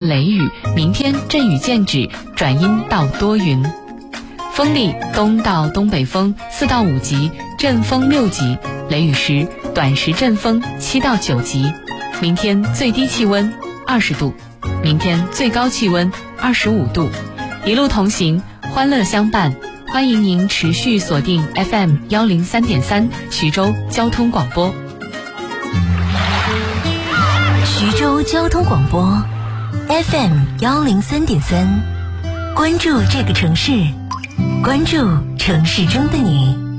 雷雨，明天阵雨渐止，转阴到多云。风力东到东北风4到5级，阵风6级，雷雨时短时阵风7到9级。明天最低气温20度，明天最高气温25度。一路同行，欢乐相伴，欢迎您持续锁定 FM 103.3徐州交通广播。 徐州交通广播 FM 103.3，关注这个城市，关注城市中的你。